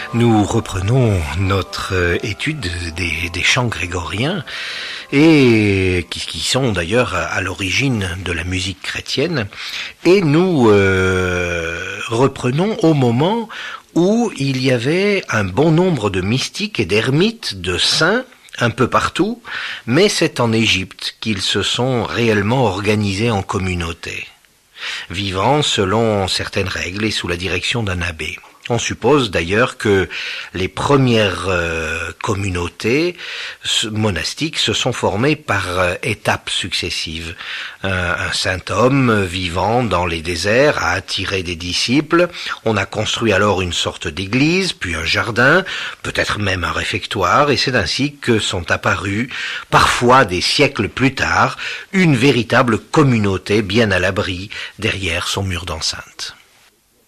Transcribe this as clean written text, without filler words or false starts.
Nous reprenons notre étude des chants grégoriens et qui sont d'ailleurs à l'origine de la musique chrétienne, et nous reprenons au moment où il y avait un bon nombre de mystiques et d'ermites, de saints, un peu partout, mais c'est en Égypte qu'ils se sont réellement organisés en communauté, vivant selon certaines règles et sous la direction d'un abbé. On suppose d'ailleurs que les premières communautés monastiques se sont formées par étapes successives. Un saint homme vivant dans les déserts a attiré des disciples. On a construit alors une sorte d'église, puis un jardin, peut-être même un réfectoire, et c'est ainsi que sont apparues, parfois des siècles plus tard, une véritable communauté bien à l'abri derrière son mur d'enceinte.